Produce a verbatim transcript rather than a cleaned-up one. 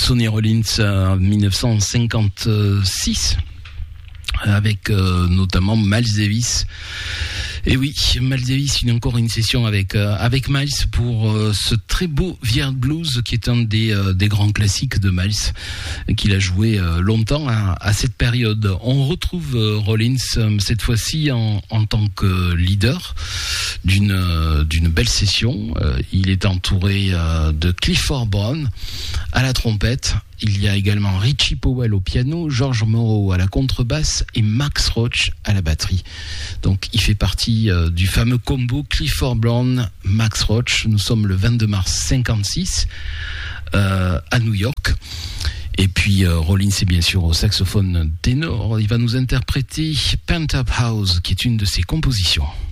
Sonny Rollins en dix-neuf cent cinquante-six avec euh, notamment Miles Davis. Et oui, Miles Davis, il y a encore une session avec euh, avec Miles pour euh, ce très beau Weird Blues qui est un des euh, des grands classiques de Miles qu'il a joué euh, longtemps à, à cette période. On retrouve euh, Rollins euh, cette fois-ci en en tant que leader d'une euh, d'une belle session. Euh, il est entouré euh, de Clifford Brown à la trompette. Il y a également Richie Powell au piano, George Morrow à la contrebasse et Max Roach à la batterie. Donc il fait partie euh, du fameux combo Clifford Brown, Max Roach. Nous sommes le vingt-deux mars cinquante-six euh, à New York. Et puis euh, Rollins est bien sûr au saxophone ténor. Il va nous interpréter Pent Up House, qui est une de ses compositions.